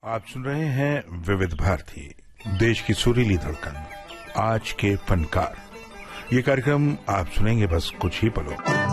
आप सुन रहे हैं विविध भारती, देश की सुरीली धड़कन, आज के फनकार। ये कार्यक्रम आप सुनेंगे बस कुछ ही पलों।